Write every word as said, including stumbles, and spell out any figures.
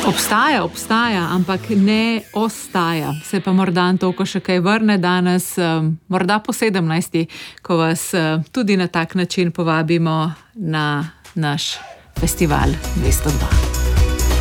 Obstaja, obstaja, ampak ne ostaja. Se pa morda to, ko še kaj vrne danes, morda po sedemnajsti, ko vas tudi na tak način povabimo na naš festival dvesto dva.